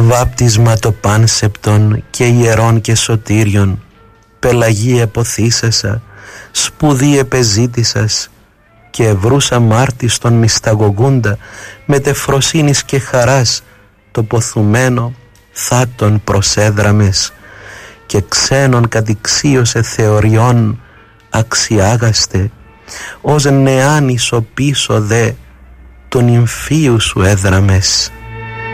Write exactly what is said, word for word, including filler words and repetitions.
βάπτισμα το πάνσεπτον και ιερών και σωτήριον, πελαγή εποθήσασα, σπουδή επεζήτησας, και ευρούσα μάρτιστον μυσταγωγούντα, με τεφροσύνης και χαράς, το ποθουμένο θάτων προσέδραμες, και ξένων κατηξίωσε θεωριών αξιάγαστε, ως νεάνισο πίσω δε τον νυμφίου σου έδραμες.